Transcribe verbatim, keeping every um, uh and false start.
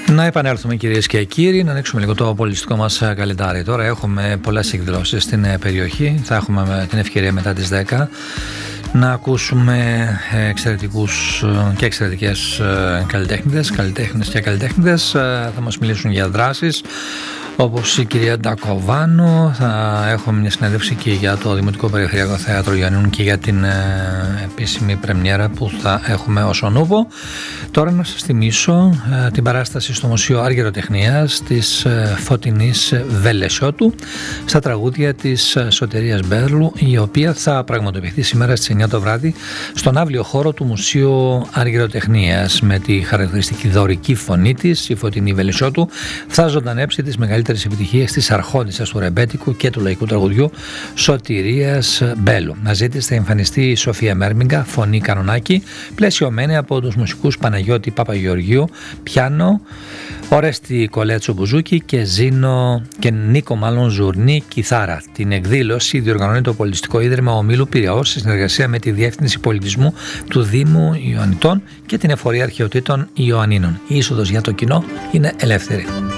Να επανέλθουμε, κυρίες και κύριοι, να ανοίξουμε λίγο το πολιτιστικό μας καλεντάρι. Τώρα έχουμε πολλές εκδηλώσεις στην περιοχή. Θα έχουμε την ευκαιρία μετά τις δέκα να ακούσουμε εξαιρετικούς και εξαιρετικές καλλιτέχνηδες, καλλιτέχνες και καλλιτέχνηδες. Θα μας μιλήσουν για δράσεις όπως η κυρία Ντακοβάνο. Θα έχουμε μια συνέντευξη και για το Δημοτικό Περιφερειακό Θέατρο Ιωαννίνων και για την ε, επίσημη πρεμιέρα που θα έχουμε ως ονούπο. Τώρα να σας θυμίσω ε, την παράσταση στο Μουσείο Αργυροτεχνίας της ε, Φωτεινής Βελεσιώτου στα τραγούδια της ε, Σωτηρίας Μπέρλου, η οποία θα πραγματοποιηθεί σήμερα στις εννιά το βράδυ στον αύλιο χώρο του Μουσείου Αργυροτεχνίας. Με τη χαρακτηριστική δωρική φωνή της, η Φωτεινή Βελεσιώτου θα ζωντανέψει τις μεγαλύτερες επιτυχίες της αρχόντισσας του ρεμπέτικου και του λαϊκού τραγουδιού Σωτηρίας Μπέλου. Μαζί της θα εμφανιστεί η Σοφία Μέρμιγκα, φωνή κανονάκι, πλαισιωμένη από τους μουσικούς Παναγιώτη Παπαγεωργίου, πιάνο, Ορέστη Κολέτσο Μπουζούκι και Ζήνο και Νίκο μάλλον Ζουρνή κιθάρα. Την εκδήλωση διοργανώνει το Πολιτιστικό Ίδρυμα Ομίλου Πειραιώς σε συνεργασία με τη Διεύθυνση Πολιτισμού του Δήμου Ιωαννιτών και την Εφορία Αρχαιοτήτων Ιωαννίνων. Η είσοδος για το κοινό είναι ελεύθερη.